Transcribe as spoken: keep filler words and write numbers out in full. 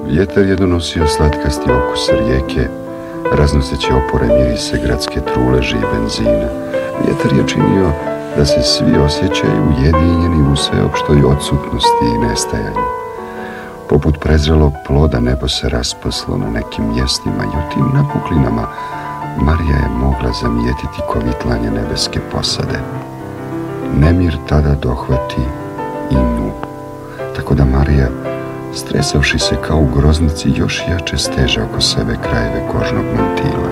Vjetar je donosio slatkasti okus rijeke, raznoseći opore mirise gradske truleži i benzina. Vjetar je činio da se svi osjećaju ujedinjeni u sveopštoj odsutnosti i nestajanju. Poput prezrelog ploda nebo se rasposlo na nekim mjestima i u tim napuklinama Marija je mogla zamijetiti kovitlanje nebeske posade. Nemir tada dohvati i nju, tako da Marija, stresavši se kao u groznici, još jače steže oko sebe krajeve kožnog mantila.